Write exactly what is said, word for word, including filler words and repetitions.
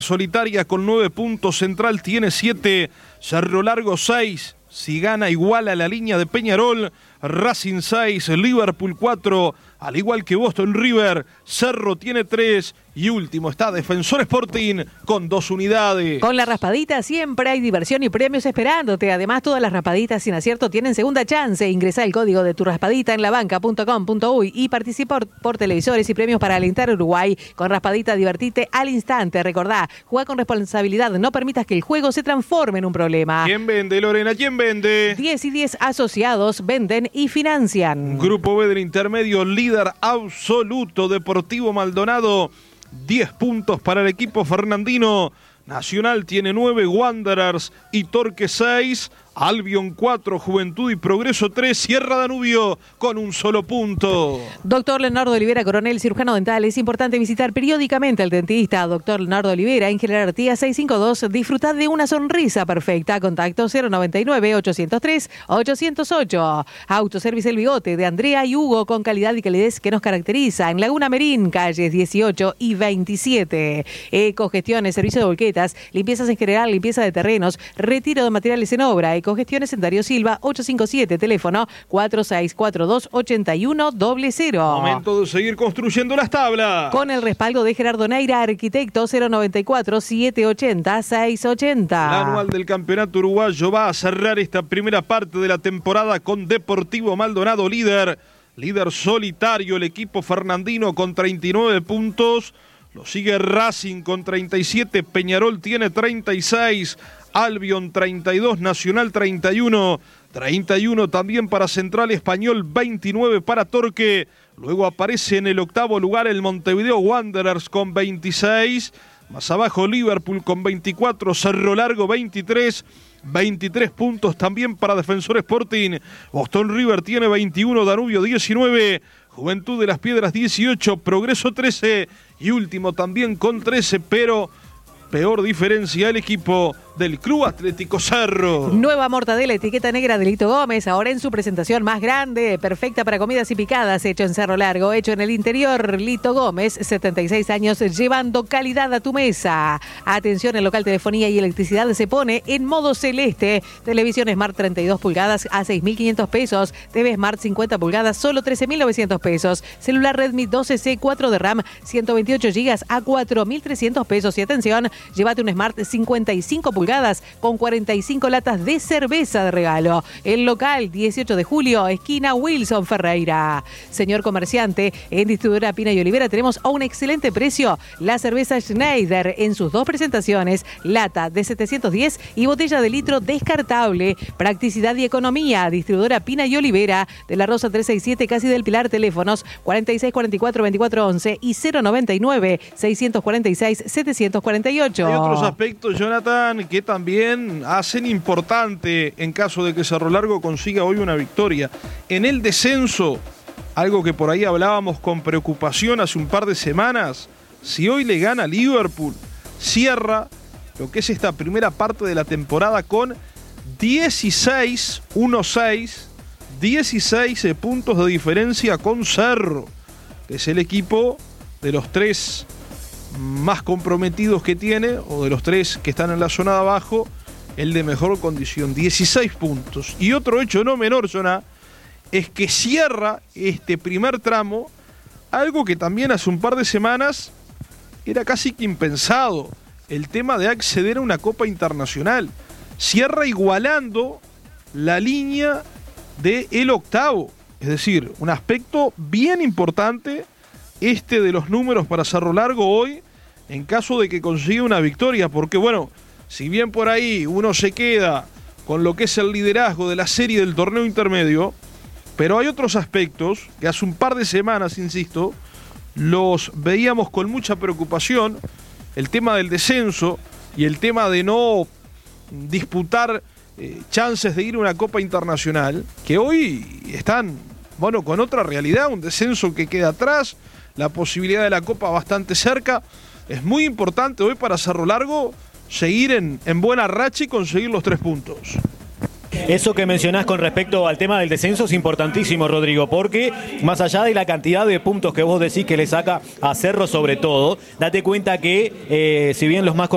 solitaria con nueve puntos, Central tiene siete, Cerro Largo seis. Si gana igual a la línea de Peñarol, Racing seis, Liverpool cuatro, al igual que Boston River, Cerro tiene tres y último está Defensor Sporting con dos unidades. Con la raspadita siempre hay diversión y premios esperándote. Además, todas las raspaditas sin acierto tienen segunda chance. Ingresá el código de tu raspadita en labanca punto com punto uy y participa por, por televisores y premios para alentar Uruguay. Con raspadita divertite al instante. Recordá, juega con responsabilidad. No permitas que el juego se transforme en un problema. ¿Quién vende, Lorena? ¿Quién vende? diez y diez asociados venden y financian. Grupo B del intermedio, líder absoluto, Deportivo Maldonado, diez puntos para el equipo fernandino. Nacional tiene nueve, Wanderers y Torque seis, Albion cuatro, Juventud y Progreso tres, Sierra Danubio con un solo punto. Doctor Leonardo Olivera, coronel cirujano dental. Es importante visitar periódicamente al dentista. Doctor Leonardo Olivera, en General Artigas seiscientos cincuenta y dos. Disfrutad de una sonrisa perfecta. Contacto cero noventa y nueve, ochocientos tres, ochocientos ocho. Autoservice El Bigote de Andrea y Hugo, con calidad y calidez que nos caracteriza. En Laguna Merín, calles dieciocho y veintisiete. Ecogestiones, servicio de volquetas, limpiezas en general, limpieza de terrenos, retiro de materiales en obra. Ecogestiones en Darío Silva, ochocientos cincuenta y siete, teléfono cuatro seis cuatro dos, ocho uno cero cero. Momento de seguir construyendo las tablas. Con el respaldo de Gerardo Neira, arquitecto, cero noventa y cuatro, setecientos ochenta, seiscientos ochenta. El anual del campeonato uruguayo va a cerrar esta primera parte de la temporada con Deportivo Maldonado líder. Líder solitario el equipo fernandino con treinta y nueve puntos. Lo sigue Racing con treinta y siete, Peñarol tiene treinta y seis, Albion treinta y dos, Nacional treinta y uno, treinta y uno también para Central Español, veintinueve para Torque. Luego aparece en el octavo lugar el Montevideo Wanderers con veintiséis, más abajo Liverpool con veinticuatro, Cerro Largo veintitrés, veintitrés puntos también para Defensor Sporting. Boston River tiene veintiuno, Danubio diecinueve, Juventud de las Piedras dieciocho, Progreso trece y último también con trece, pero peor diferencia el equipo del Club Atlético Cerro. Nueva mortadela etiqueta negra de Lito Gómez, ahora en su presentación más grande, perfecta para comidas y picadas, hecho en Cerro Largo, hecho en el interior. Lito Gómez, setenta y seis años, llevando calidad a tu mesa. Atención, el local telefonía y electricidad se pone en modo celeste. Televisión Smart treinta y dos pulgadas a seis mil quinientos pesos. T V Smart cincuenta pulgadas, solo trece mil novecientos pesos. Celular Redmi doce C, cuatro de RAM, ciento veintiocho gigas a cuatro mil trescientos pesos. Y atención, llévate un Smart cincuenta y cinco pulgadas con cuarenta y cinco latas de cerveza de regalo. El local, dieciocho de julio, esquina Wilson Ferreira. Señor comerciante, en Distribuidora Pina y Olivera tenemos a un excelente precio la cerveza Schneider en sus dos presentaciones, lata de setecientos diez y botella de litro descartable. Practicidad y economía. Distribuidora Pina y Olivera, de la Rosa trescientos sesenta y siete, casi del Pilar. Teléfonos cuarenta y seis cuarenta y cuatro, veinticuatro once y cero noventa y nueve, seiscientos cuarenta y seis, setecientos cuarenta y ocho. Hay otros aspectos, Jonathan, que también hacen importante en caso de que Cerro Largo consiga hoy una victoria. En el descenso, algo que por ahí hablábamos con preocupación hace un par de semanas, si hoy le gana Liverpool, cierra lo que es esta primera parte de la temporada con dieciséis, uno seis, dieciséis puntos de diferencia con Cerro, que es el equipo de los tres más comprometidos que tiene, o de los tres que están en la zona de abajo, el de mejor condición, dieciséis puntos. Y otro hecho no menor, Jonah, es que cierra este primer tramo algo que también hace un par de semanas era casi que impensado, el tema de acceder a una Copa Internacional. Cierra igualando la línea del octavo, es decir, un aspecto bien importante este de los números para Cerro Largo hoy, en caso de que consiga una victoria, porque bueno, si bien por ahí uno se queda con lo que es el liderazgo de la serie del torneo intermedio, pero hay otros aspectos que hace un par de semanas, insisto, los veíamos con mucha preocupación, el tema del descenso y el tema de no disputar eh, chances de ir a una Copa Internacional, que hoy están, bueno, con otra realidad, un descenso que queda atrás, la posibilidad de la Copa bastante cerca. Es muy importante hoy para Cerro Largo seguir en, en buena racha y conseguir los tres puntos. Eso que mencionás con respecto al tema del descenso es importantísimo, Rodrigo, porque más allá de la cantidad de puntos que vos decís que le saca a Cerro sobre todo, date cuenta que eh, si bien los más